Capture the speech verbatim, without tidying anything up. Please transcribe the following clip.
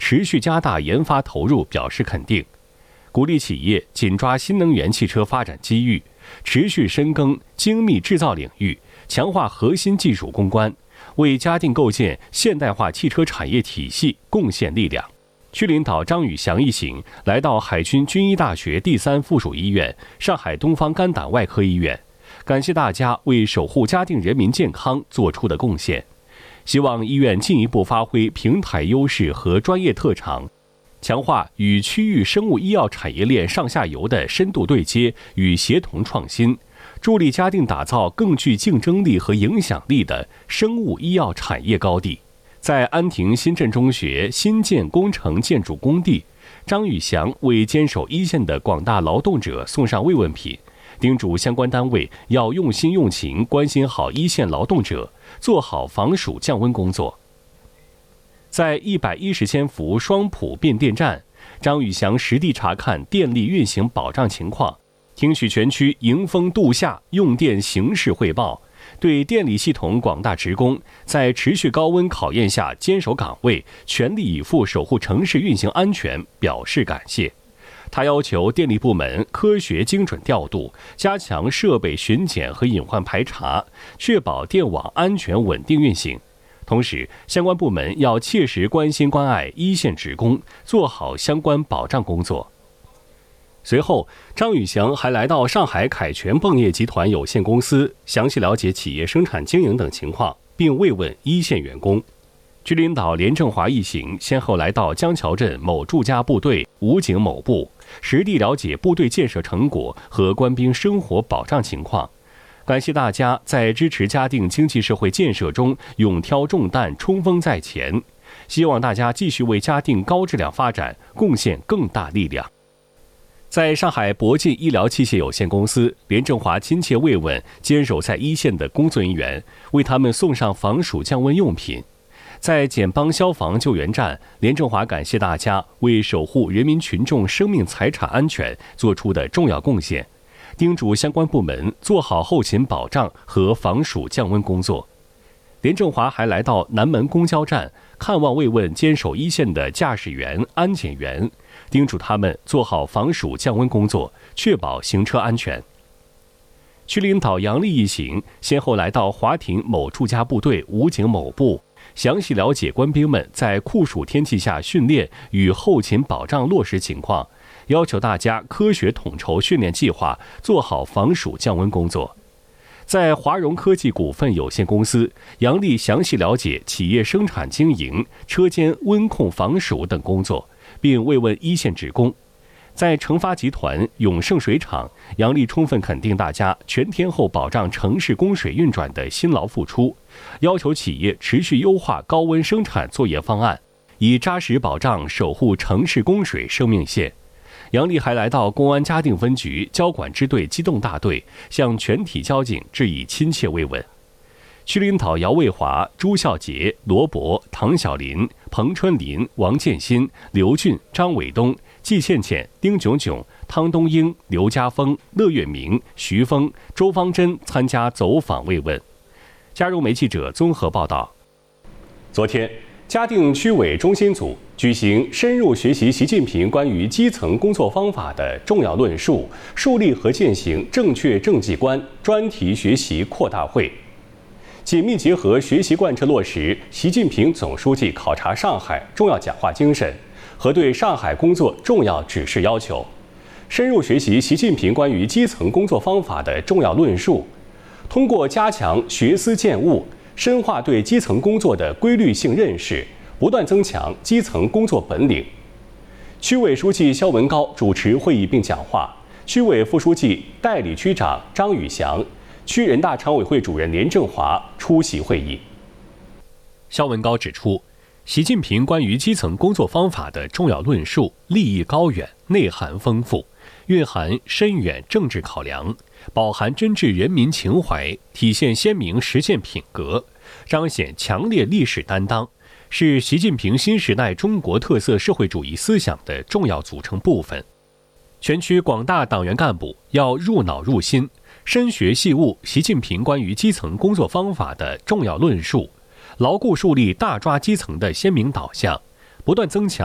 持续加大研发投入表示肯定，鼓励企业紧抓新能源汽车发展机遇，持续深耕精密制造领域，强化核心技术攻关，为嘉定构建现代化汽车产业体系贡献力量。区领导张宇翔一行来到海军军医大学第三附属医院、上海东方肝胆外科医院，感谢大家为守护嘉定人民健康做出的贡献，希望医院进一步发挥平台优势和专业特长，强化与区域生物医药产业链上下游的深度对接与协同创新，助力嘉定打造更具竞争力和影响力的生物医药产业高地。在安亭新镇中学新建工程建筑工地，张宇翔为坚守一线的广大劳动者送上慰问品，叮嘱相关单位要用心用情关心好一线劳动者，做好防暑降温工作。在一百一十千伏双浦变电站，张宇翔实地查看电力运行保障情况，听取全区迎风度夏用电形势汇报，对电力系统广大职工在持续高温考验下坚守岗位、全力以赴守护城市运行安全表示感谢。他要求电力部门科学精准调度，加强设备巡检和隐患排查，确保电网安全稳定运行。同时，相关部门要切实关心关爱一线职工，做好相关保障工作。随后，张宇翔还来到上海凯泉迸业集团有限公司，详细了解企业生产经营等情况，并慰问一线员工。区领导连正华一行先后来到江桥镇某驻家部队武警某部，实地了解部队建设成果和官兵生活保障情况，感谢大家在支持嘉定经济社会建设中勇挑重担、冲锋在前，希望大家继续为嘉定高质量发展贡献更大力量。在上海博进医疗器械有限公司，连正华亲切慰问坚守在一线的工作人员，为他们送上防暑降温用品。在简邦消防救援站，连正华感谢大家为守护人民群众生命财产安全做出的重要贡献，叮嘱相关部门做好后勤保障和防暑降温工作。连正华还来到南门公交站，看望慰问坚守一线的驾驶员、安检员，叮嘱他们做好防暑降温工作，确保行车安全。区领导杨丽一行先后来到华亭某驻家部队武警某部，详细了解官兵们在酷暑天气下训练与后勤保障落实情况，要求大家科学统筹训练计划，做好防暑降温工作。在华融科技股份有限公司，杨丽详细了解企业生产经营、车间温控防暑等工作，并慰问一线职工。在成发集团永盛水厂，杨丽充分肯定大家全天候保障城市供水运转的辛劳付出，要求企业持续优化高温生产作业方案，以扎实保障守护城市供水生命线。杨丽还来到公安嘉定分局交管支队机动大队，向全体交警致以亲切慰问。区领导姚卫华、朱孝杰、罗博、唐小林、彭春林、王建新、刘俊、张伟东、季倩倩、丁炯炯、汤东英、刘家峰、乐月明、徐峰、周方珍参加走访慰问。嘉荣媒记者综合报道。昨天，嘉定区委中心组举行深入学习习近平关于基层工作方法的重要论述，树立和践行正确政绩观专题学习扩大会，紧密结合学习贯彻落实习近平总书记考察上海重要讲话精神和对上海工作重要指示要求，深入学习习近平关于基层工作方法的重要论述，通过加强学思践悟，深化对基层工作的规律性认识，不断增强基层工作本领。区委书记肖文高主持会议并讲话，区委副书记、代理区长张宇翔、区人大常委会主任连正华出席会议。肖文高指出，习近平关于基层工作方法的重要论述立意高远，内涵丰富，蕴含深远政治考量，饱含真挚人民情怀，体现鲜明实践品格，彰显强烈历史担当，是习近平新时代中国特色社会主义思想的重要组成部分。全区广大党员干部要入脑入心，深学细悟习近平关于基层工作方法的重要论述，牢固树立大抓基层的鲜明导向，不断增强